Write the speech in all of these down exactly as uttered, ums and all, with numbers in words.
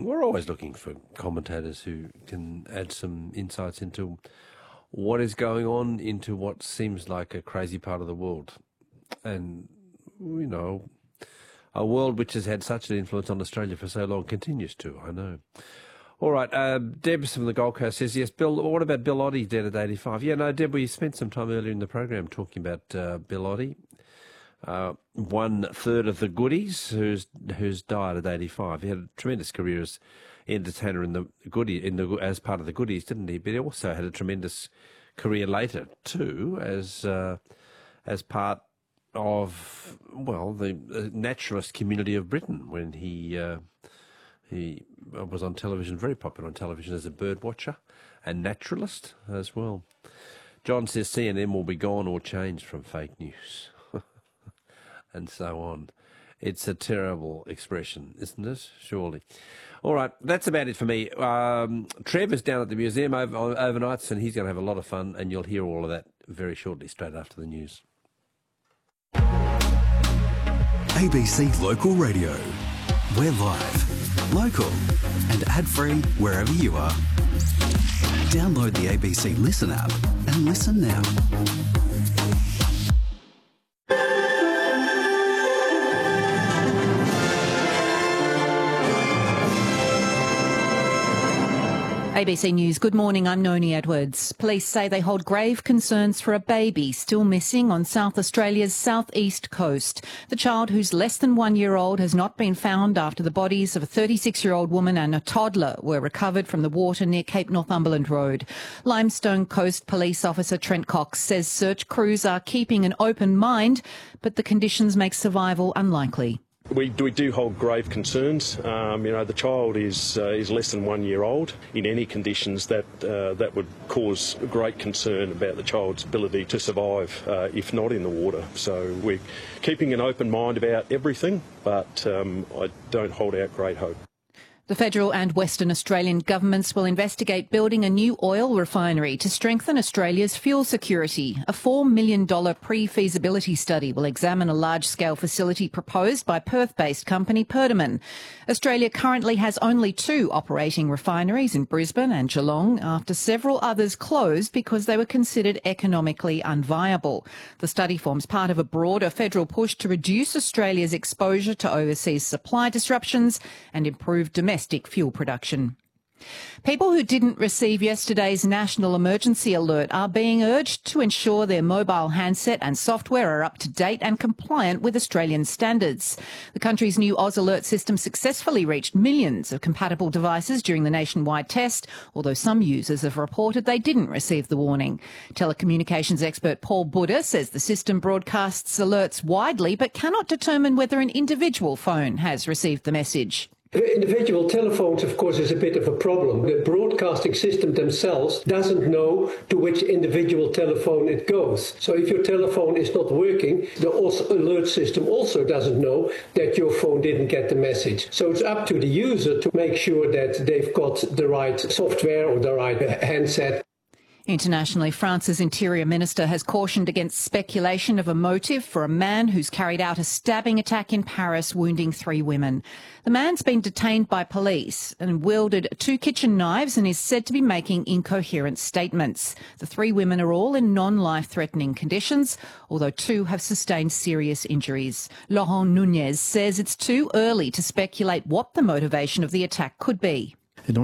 we're always looking for commentators who can add some insights into what is going on, into what seems like a crazy part of the world. And, you know, a world which has had such an influence on Australia for so long continues to, I know. All right, uh, Deb from the Gold Coast says, yes, Bill, what about Bill Oddie, dead at eighty-five? Yeah, no, Deb, we spent some time earlier in the program talking about uh, Bill Oddie, uh, one third of the Goodies, who's who's died at eighty-five. He had a tremendous career as entertainer in the Goodie, in the as part of the Goodies, didn't he? But he also had a tremendous career later too, as uh, as part of, well, the naturalist community of Britain, when he uh, he was on television, very popular on television as a bird watcher and naturalist as well. John says C N N will be gone or changed from fake news, and so on. It's a terrible expression, isn't it? Surely. All right, that's about it for me. Um, Trevor's down at the museum over, overnights, and he's going to have a lot of fun, and you'll hear all of that very shortly, straight after the news. A B C Local Radio. We're live, local and ad-free wherever you are. Download the A B C Listen app and listen now. A B C News, good morning, I'm Noni Edwards. Police say they hold grave concerns for a baby still missing on South Australia's southeast coast. The child, who's less than one year old, has not been found after the bodies of a thirty-six-year-old woman and a toddler were recovered from the water near Cape Northumberland Road. Limestone Coast Police Officer Trent Cox says search crews are keeping an open mind, but the conditions make survival unlikely. We, we do hold grave concerns. Um, you know, the child is uh, is less than one year old. In any conditions, that uh, that would cause great concern about the child's ability to survive, uh, if not in the water. So we're keeping an open mind about everything, but um, I don't hold out great hope. The federal and Western Australian governments will investigate building a new oil refinery to strengthen Australia's fuel security. A four million dollars pre-feasibility study will examine a large-scale facility proposed by Perth-based company Perdaman. Australia currently has only two operating refineries in Brisbane and Geelong after several others closed because they were considered economically unviable. The study forms part of a broader federal push to reduce Australia's exposure to overseas supply disruptions and improve domestic domestic fuel production. People who didn't receive yesterday's national emergency alert are being urged to ensure their mobile handset and software are up to date and compliant with Australian standards. The country's new Oz Alert system successfully reached millions of compatible devices during the nationwide test, although some users have reported they didn't receive the warning. Telecommunications expert Paul Buddha says the system broadcasts alerts widely but cannot determine whether an individual phone has received the message. Individual telephones, of course, is a bit of a problem. The broadcasting system themselves doesn't know to which individual telephone it goes. So if your telephone is not working, the alert system also doesn't know that your phone didn't get the message. So it's up to the user to make sure that they've got the right software or the right handset. Internationally, France's Interior Minister has cautioned against speculation of a motive for a man who's carried out a stabbing attack in Paris, wounding three women. The man's been detained by police and wielded two kitchen knives and is said to be making incoherent statements. The three women are all in non-life-threatening conditions, although two have sustained serious injuries. Laurent Nunez says it's too early to speculate what the motivation of the attack could be.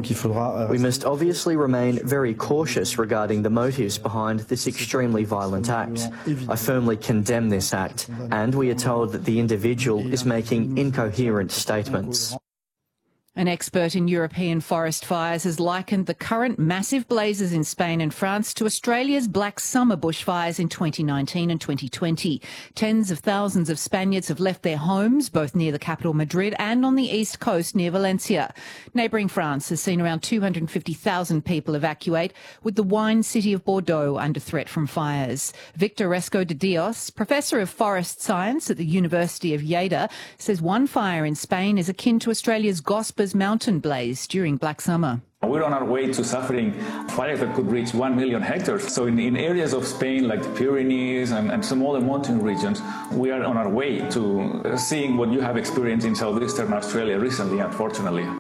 We must obviously remain very cautious regarding the motives behind this extremely violent act. I firmly condemn this act, and we are told that the individual is making incoherent statements. An expert in European forest fires has likened the current massive blazes in Spain and France to Australia's Black Summer bushfires in twenty nineteen and twenty twenty. Tens of thousands of Spaniards have left their homes, both near the capital Madrid and on the east coast near Valencia. Neighbouring France has seen around two hundred fifty thousand people evacuate, with the wine city of Bordeaux under threat from fires. Victor Resco de Dios, Professor of Forest Science at the University of Lleida, says one fire in Spain is akin to Australia's Gospers mountain blaze during Black Summer. We're on our way to suffering fires that could reach one million hectares. So in, in areas of Spain like the Pyrenees and, and some other mountain regions, we are on our way to seeing what you have experienced in southeastern Australia recently, unfortunately.